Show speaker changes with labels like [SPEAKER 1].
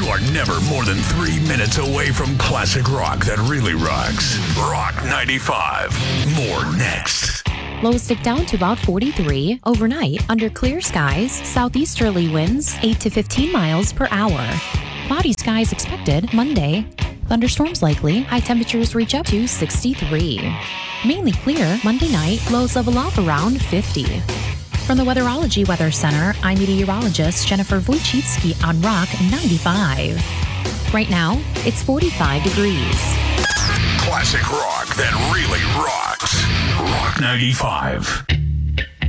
[SPEAKER 1] are never more than 3 minutes away from classic rock that really rocks. Rock 95. More next.
[SPEAKER 2] Lows dip down to about 43. Overnight, under clear skies, southeasterly winds 8 to 15 miles per hour. Cloudy skies expected Monday. Thunderstorms likely. High temperatures reach up to 63. Mainly clear Monday night. Lows level off around 50. From the Weatherology Weather Center, I'm meteorologist Jennifer Wojcicki on Rock 95. Right now, it's 45 degrees.
[SPEAKER 1] Classic rock that really rocks. Rock 95.